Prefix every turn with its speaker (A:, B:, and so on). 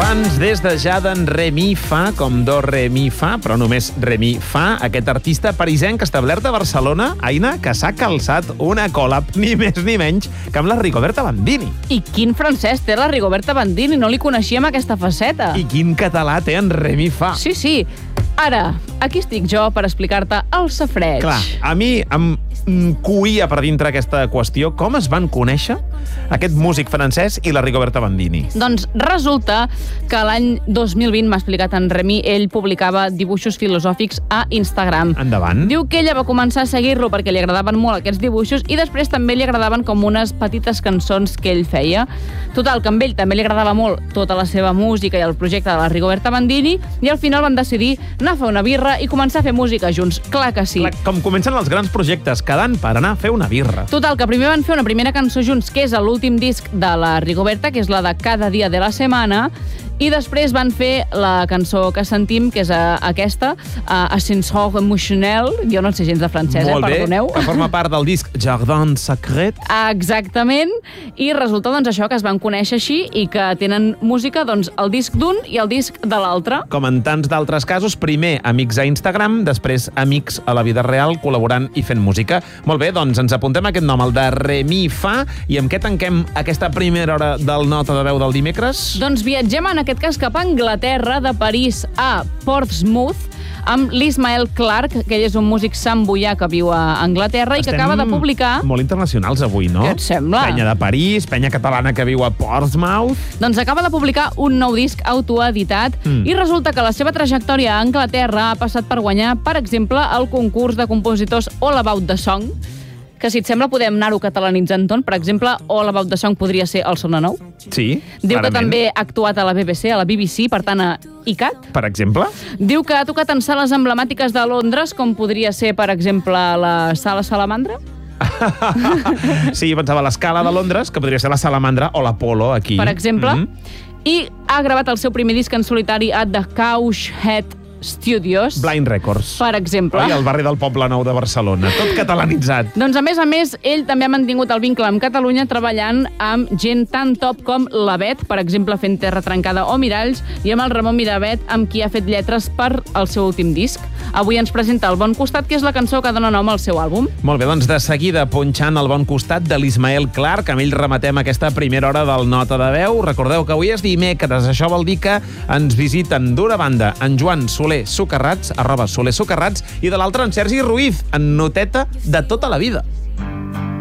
A: Fans des de ja d'en Remi Fa, com do re mi fa, però només Remi Fa, aquest artista parisenc establert a Barcelona, Aina, que s'ha calçat una collab, ni més ni menys, que amb la Rigoberta Bandini.
B: I quin francès té la Rigoberta Bandini, no li coneixíem aquesta faceta.
A: I quin català té en Remi Fa.
B: Sí, sí. Ara, aquí estic jo per explicar-te el safreig.
A: Clar, a mi em cuia per dintre aquesta qüestió. Com es van conèixer aquest músic francès i la Rigoberta Bandini?
B: Doncs resulta que l'any 2020, m'ha explicat en Remi, ell publicava dibuixos filosòfics a Instagram.
A: Endavant.
B: Diu que ella va començar a seguir-lo perquè li agradaven molt aquests dibuixos i després també li agradaven com unes petites cançons que ell feia. Total, que amb ell també li agradava molt tota la seva música i el projecte de la Rigoberta Bandini i al final van decidir anar a fer una birra i començar a fer música junts. Clar que sí.
A: Clar, com comencen els grans projectes, quedant per anar a fer una birra.
B: Total, que primer van fer una primera cançó junts, que és l'últim disc de la Rigoberta, que és la de Cada dia de la setmana, i després van fer la cançó que sentim, que és aquesta, Ascensor Emotionnel. Jo no sé gens de francès, perdoneu.
A: Que forma part del disc Jardin Secret.
B: Exactament, i resulta doncs això, que es van conèixer així i que tenen música, doncs, el disc d'un i el disc de l'altre.
A: Com en tants d'altres casos, primer amics a Instagram, després amics a la vida real, col·laborant i fent música. Molt bé, doncs ens apuntem aquest nom, el de Remi Fa, i amb què tanquem aquesta primera hora del Nota de Veu del dimecres?
B: Doncs viatgem en aquest cas cap a Anglaterra, de París a Portsmouth, amb l'Ismael Clarke, que ell és un músic samboià que viu a Anglaterra i que acaba de publicar...
A: molt internacionals avui, no?
B: Què et sembla?
A: Penya de París, penya catalana que viu a Portsmouth...
B: Doncs acaba de publicar un nou disc autoeditat i resulta que la seva trajectòria a Anglaterra ha passat per guanyar, per exemple, el concurs de compositors All About the Song, que si et sembla podem anar-ho catalanitzant tot. Per exemple, All About the Song podria ser El Sona Nou.
A: Sí,
B: Diu
A: clarament.
B: que també ha actuat a la BBC, a la BBC, per tant a ICAT.
A: Per exemple?
B: Diu que ha tocat en sales emblemàtiques de Londres, com podria ser, per exemple, la Sala Salamandra.
A: Sí, pensava a l'Escala de Londres, que podria ser la Salamandra o l'Apolo aquí.
B: Per exemple. I ha gravat el seu primer disc en solitari a The Cowshed Studios.
A: Blind Records.
B: Per exemple.
A: Oi, al barri del Poble Nou de Barcelona. Tot catalanitzat.
B: Doncs, a més, ell també ha mantingut el vincle amb Catalunya treballant amb gent tan top com la Bet, per exemple, fent Terra Trencada o Miralls, i amb el Ramon Miravet, amb qui ha fet lletres per al seu últim disc. Avui ens presenta El Bon Costat, que és la cançó que dona nom al seu àlbum.
A: Molt bé, doncs de seguida punxant El Bon Costat de l'Ismael Clarke. Amb ell rematem aquesta primera hora del Nota de Veu. Recordeu que avui és dimecres. Això vol dir que ens visiten d'una banda en Joan Soler Socarrats, @Soler Socarrats, i de l'altra en Sergi Ruiz, en noteta de tota la vida.